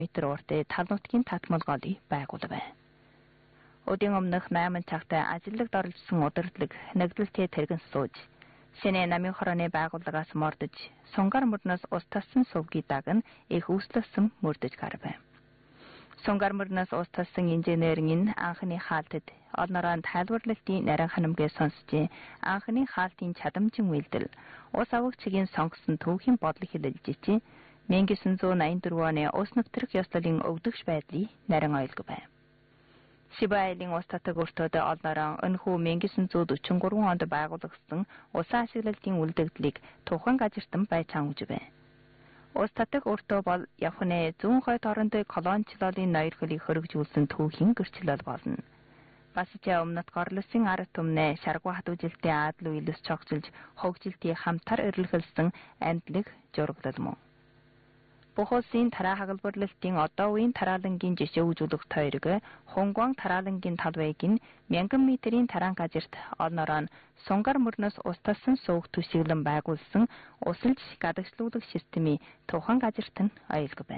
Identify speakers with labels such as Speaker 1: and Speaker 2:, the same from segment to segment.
Speaker 1: метр ууртай тал нутгийн татмал голыг байгуулав. Өдийн өмнөх 8 цагт ажилд оролцсон удирдлага нэгдэлтэй тэргэн сууж, шинэ намын хорооны байгууллагаас мордож, сунгар мөрнөөс ус тассан сувгийн дагна их үүслэсэн мөрдөж гарав. Сунгар мөрнөөс ус тассан инженерийн анхны хаалтад олнороо тайлбарлалтын нарийн ханамгээ сонсч, анхны хаалтын чадамжин үйлдэл, ус авагчгийн сонгосон түүхийн бодлого хэлэлжиж, 1984 оны ус нэвтрэх ёслолын өвдөгч байдлыг нарийн ойлгов. Сибайлын ус татах өртөөд олнороо өнхүү 1943 онд байгуулагдсан усан ашиглалтын үлдэгдлийг тухайн газартан байцаан үзв. Ус татах өртөө бол Японы зүүн хойд оронд колоничлолын ноёр хөлийг хөргөжүүлсэн түүхийн гэрчлэл болно. Бас ч өмнөд горлосын ард түмнээ шаргуу хатуужилтын аадал үйлс цогцолж хогжилтыг хамтар эрэлхэлсэн амьдлаг жургалал мөн. Бохосын тараа хагалбарлалтын одоо үеийн тараалангийн жишээ үзүүлэх тойрог Хонгван тараалангийн талбайг нь 1000 метрийн тараан газарт олнороо сунгар мөрнөөс ус тассан суух түшиглэн байгуулсан усалж гадагшлуулах системийн тухайн газарт нь ойлгов.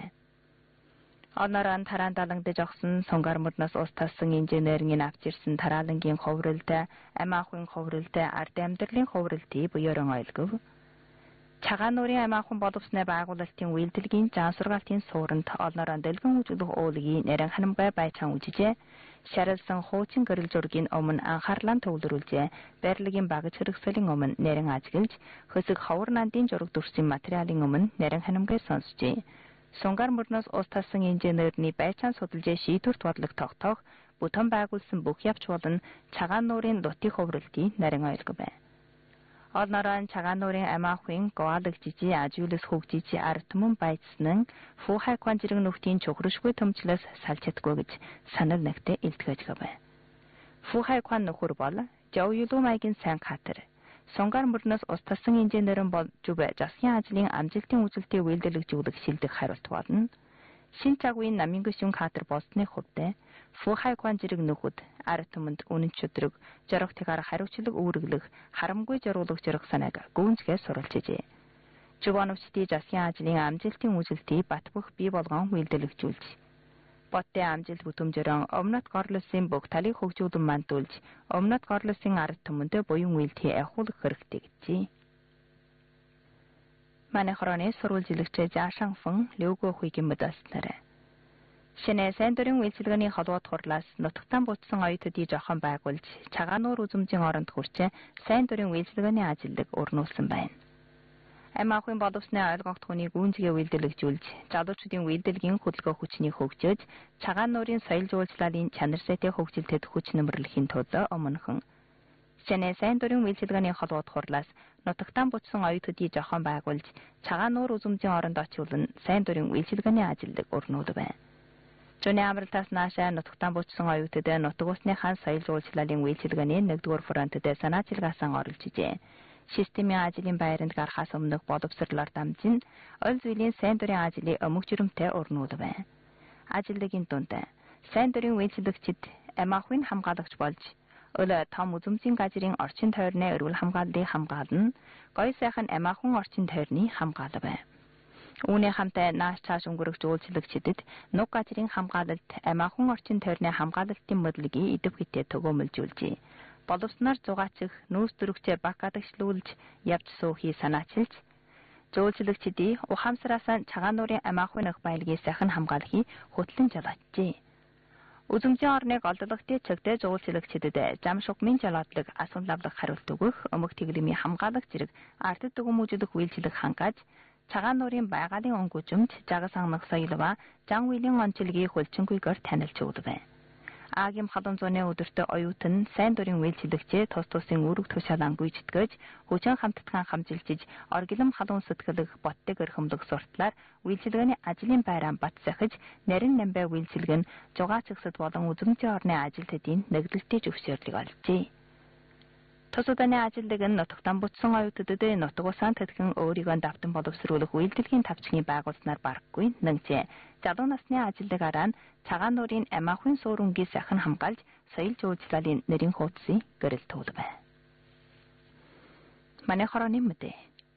Speaker 1: Олнороо тараан далангдж огсон сунгар мөрнөөс ус тассан инженерийн авчирсан тараалангийн ховролд, амиахын ховролд, ард амьдралын ховролтыг буюуран ойлгов. Цагаан нуурын амиахан боловсны байгуулалтын үйлдэлгийн зан сургаалтын суурьнд олнороо дэлгэн үзүүлэх уулгийн нарийн ханамгай байцаан үзжээ. Шарилсан хуучин гэрэл зургийн өмнө анхаарлаа төвлөрүүлжээ. Барилгын багаж хэрэгслийн өмнө нарийн ажиглаж, хөсөг ховор нандын зураг дүрсийн материалын өмнө нарийн ханамгай сонсжээ. Сунгар мөрнөөс ус тассан инженерний байцаан судалжээ шийдвэрт бодлого тогтоох, бүтэн байгуулсан бүх явц болон цагаан нуурын лутын ховролтыг нарийн ойлгов. Олнороо цагаан нуурын амиахын гоалгжижи ажуулс хөгжиж ард түмэн байцсан фухай кван зэрэг нүхтийн чухрашгүй төмчлөөс салж чадгүй гэж санал нэгтээ илтгэж гавэ. Фухай кван нөхөр бол Жоуюлу маягийн сайн хатар. Сунгар мөрнөөс ус тассан инженерэн бол зүб засгийн ажлын амжилтын үзэлтийг үйлдвэрлэгжүүлэх шилдэг хариулт болно. Шин цагуын намын гүшүүн хатар болсны хувьд Фухай кван зэрэг нөхөд ард түмэнд үнэн чөдрөг зоригтойгоор хариуцлага үүрэглэх харамгүй зориулах зориг санааг гүнзгий суралцжээ. Жувановчдын засгийн ажлын амжилтын үзэлтийг батбөх бий болгон үйлдвэрлэгжүүлж, Боттой амжилт бүтэмжээрэн өмнөд горлосын бүх талыг хөгжүүлэн мандуулж, өмнөд горлосын ард түмэнд буян үйлдэлийг ахиулах хэрэгтэй гэжээ. Манай хорооны сурвалжилагч Жаашанфэн Лёгөө хуйгийн мэдээлснээр шинэ сайн дурын үйлчилгээний холбоот хурлаас нутагтан буцсан оюутнуудыг зохион байгуулж, цагаан нуур үзмжийн оронд хүрч сайн дурын үйлчилгээний ажилд өрнүүлсэн байна. Амиахын боловсны ойлгогдохны гүнзгий үйлдвэрлэгжүүлж, залуучуудын үйлдэлгийн хөдөлгөөн хүчнийг хөгжөөж, цагаан нуурын соёл жуулчлалын чанар сайтай хөгжилтэд хүч нэмэрлэхийн тулд өмнөхөн шинэ сайн дурын үйлчилгээний холбоот хурлаас нутагтан буцсан оюутнуудыг зохион байгуулж, цагаан нуур үзмжийн оронд очиулан сайн дурын үйлчилгээний ажилд өрнүүлв. Зуны амралтаас наашаа нутагтан буцсан оюутнууд нутаг усныхаа соёл жуулчлалын үйлчилгээний 1-р фронтод санаачилгаасан оролж ижээ. Системийн ажлын байранд гарахаас өмнөх боловсрлоор дамжин ойл зүйлийн сайн дурын ажлыг өмг жиремтэй өрнүүлв. Ажилтны дунд сайн дурын үйлчлэгчид амиахын хамгаалагч болж, өлө том үзмжийн газрын орчин тойрны эрүүл хамгааллыг хамгаална, гоё сайхан амиахан орчин тойрны хамгаалав. Үүний хамтаа нааш цааш өнгөрөх жуулчлагчдад нуг газрын хамгаалалт, амиахан орчин тойрны хамгаалалтын моделийг идэв хитээ төгөөмөлжүүлжээ. Боловсноор зугаачих, нүүрс дөрөгчөө баг гадагшлуулж, явж суухыг санаачилж, жуулчлагчдыг ухаамсараасан цагаан нуурын амиахан эх байлгийг сайхан хамгаалахыг хөтлөн жалгаажжээ. Үзмжийн орныг олдлагтай чигтээ жуулчлагчдад зам шугмын жалгаадлаг асуун лавлах хариулт өгөх, өмг тэглэмийн хамгаалагч зэрэг ард дүгмүжлэх үйлчлэг хангааж, цагаан нуурын байгалийн өнгөжмж, жагас хангах соёлва, зан үйлийн онцлогийг хөлчөнгүйгээр танилж өгдөв. Аагийн халуун зууны өдөртөө оюутан сайн дурын үйлчлэгчээ тус тусын үүрэг тушаалан гүйцэтгэж, хүчин хамтдгаан хамжилчиж, оргилом халуун сэтгэлэг боттыг эрхэмлэх суртлаар үйлчлэгээний ажлын байраа бат сахиж, нарийн намбай үйлчлэг нь жугаачихсад болон үзмжийн орны ажилтнуудын нэгдэлтийн зөвшөөрлийг олжээ. Тусууданы ажилтныг нь нутагтан буцсан оюутнуудад нутаг усаан тэтгэн өөрийгөө давтан боловсруулах үйлдэлгийн тавчгийн байгуулснаар барахгүй нэгжээ. Залуу насны ажилтнаараа цагаан нуурын амиахын суурингийн сайхан хамгаалж, соёл жуулчлалын нэрийн хуудсыг гэрэл төвлөв. Манай хорооны мэдээ.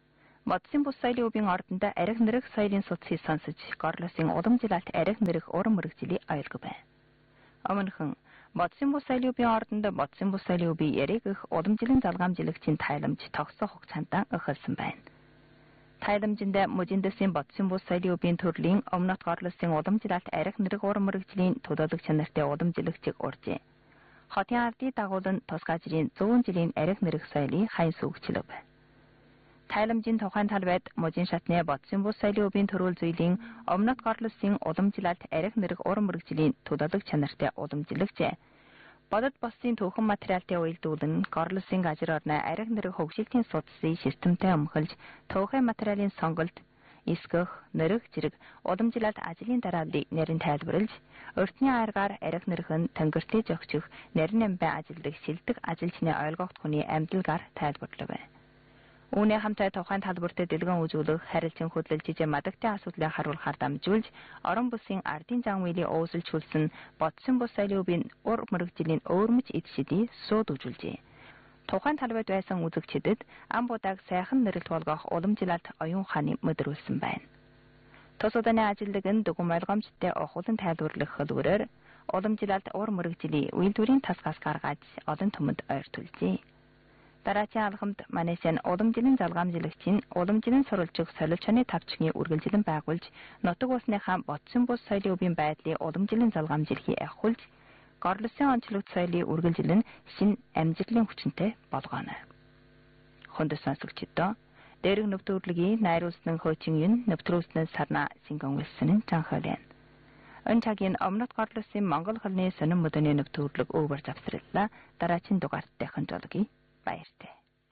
Speaker 1: 멋진 보사일이 오빙 어른다 에렉 느륵 서일인 소치 선수지 거르러싱 오동질할 때 에렉 느륵 오름 무륵질이 아일급에 어머니흥 멋진 보사일이 오빙 어른다 멋진 보사일이 오비 예릭 오동질은 잘감질릭진 타일름지 덕서 혹찬땅 으흐슨바인 타일름진데 무진드신 멋진 보사일이 오빙 토르링 엄넛 거르러싱 오동질할 때 에렉 느륵 오름 무륵질인 도덕득 채널 때 오동질릭직 오르지 허팅아르디 다고든 도스가질인 좋은질인 에렉 느륵 서일이 하인수욱질럽에 타일름진 더환 탈벳 모진 샷네 멋진 보사일이 오빈 도롤 주일링 엄넛 거르싱 오dom질할 때 에렉 느륵 오름무륵질인 도덕득 채널 때 오dom질릭제 버릇 버스인 도흠 마트리알 때 오일도든 거르싱 가지러나 에렉 느륵 혹실틴 소트시 시스템 때 엄헐지 도흐의 마트리알인 성글트 이스크 느륵 지륵 오dom질할 때 아질린 다랄리 내린 타일브를지 өртний аргаар 에렉 нэрхэн тэнгэртэй жогчих нэрэн эмбэ ажилдаг шилдэг ажилчны ойлгогдохны амьдлгаар тайлбарлав. Үүний хамтаа тухайн талбарт дэлгэн үзүүлэх харилцан хөдөлж мадагтай асуудлыг харуулахаар дамжуулж орон бүсийн ардын зан үйлийн өөсөлжүүлсэн бодсон бус соёлын өр мөрөгжлийн өөрмөж эдшидийг сууд үзүүлжээ. Тухайн талбайд байсан үзэгчдэд ам будааг сайхан нэрэлт болгох уламжлалт оюун ухааны мэдрүүлсэн байна. Тус удааны ажилтныг дүгэн ойлгомжтой охуулан тайлбарлах хэлбэрээр уламжлалт өр мөрөгжлийн үйлдвэрийн тасгаас гаргаж олон түмэнд ойртуулжээ. Дараачийн алхамд Манайсэн уламжлалын залгаамжлагчийн уламжлалын сурвалжих солилцооны тавчгийн үргэлжлэн байгуулж нутаг усныхаа бодсон бус соёлын өвийн байдлыг уламжлалын залгаамжлахыг ахиулж горлосын онцлогт соёлын үргэлжлэн шин амжилтын хүчинтэй болгоно. Хүнд сонсогчдоо дээрх нөвтөрлөгийн найруулсан хөөчин юм нөвтрөөснөө сарна сингон үлсэн жанхалэн. Өнчагийн өмнөд горлосын Монгол хэлний сонин мөдөний нөвтөрлөг өвөр завсарлаа. Дараачийн дугаарт дахин жолгий. баяртай.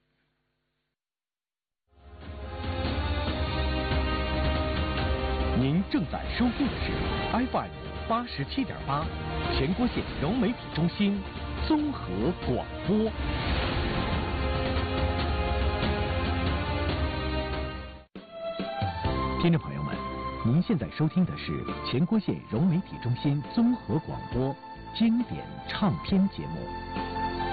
Speaker 2: 您正在收听的是 FM 87.8全国县融媒体中心综合广播。听众朋友们，您现在收听的是全国县融媒体中心综合广播经典唱片节目。